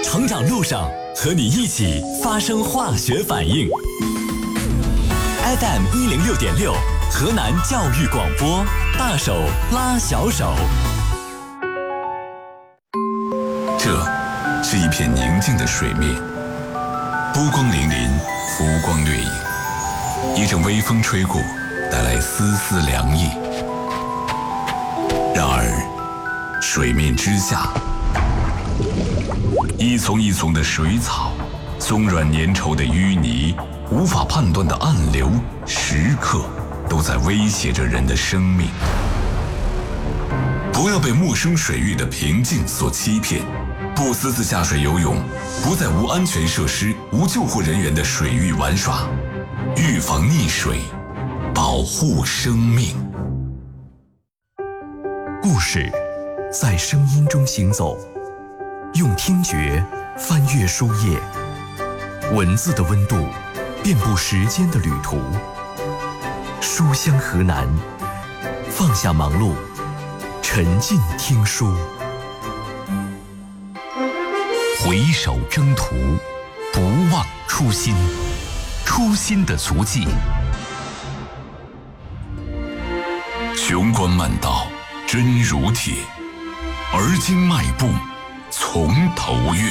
成长路上和你一起发生化学反应。FM 106.6，河南教育广播，大手拉小手。 这是一片宁静的水面，波光粼粼，浮光掠影。一阵微风吹过，带来丝丝凉意。然而，水面之下，一丛一丛的水草，松软粘稠的淤泥，无法判断的暗流，时刻都在威胁着人的生命。不要被陌生水域的平静所欺骗，不私自下水游泳，不在无安全设施、无救护人员的水域玩耍，预防溺水，保护生命。 故事在声音中行走，用听觉翻阅书页，文字的温度遍布时间的旅途。书香河南，放下忙碌，沉浸听书。回首征途，不忘初心，初心的足迹。 雄关漫道，真如铁，而今迈步，从头越。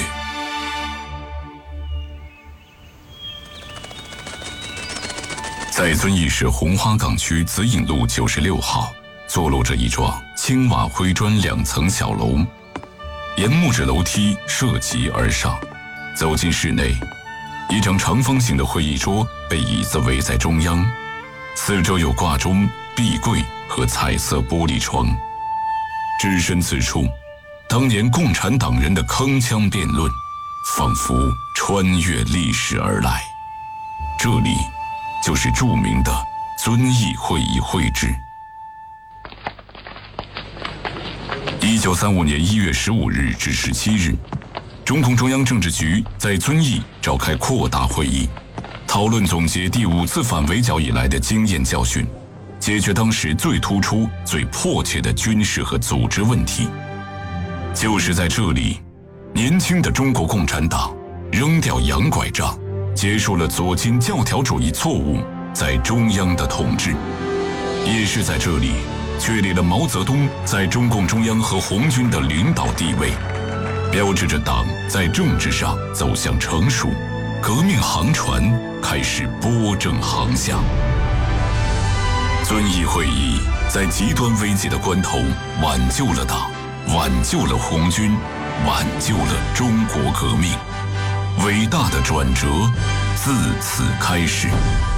在遵义市红花岗区紫隐路96号，坐落着一幢青瓦灰砖2层小楼。沿木质楼梯涉级而上，走进室内，一张长方形的会议桌被椅子围在中央，四周有挂钟、壁柜和彩色玻璃窗。置身此处，当年共产党人的铿锵辩论仿佛穿越历史而来。这里就是著名的遵义会议会址。1935年1月15日至17日，中共中央政治局在遵义召开扩大会议，讨论总结第5次反围剿以来的经验教训，解决当时最突出、最迫切的军事和组织问题。就是在这里，年轻的中国共产党扔掉洋拐杖，结束了左倾教条主义错误在中央的统治。也是在这里，确立了毛泽东在中共中央和红军的领导地位，标志着党在政治上走向成熟，革命航船开始拨正航向。遵义会议在极端危急的关头挽救了党，挽救了红军，挽救了中国革命。伟大的转折自此开始。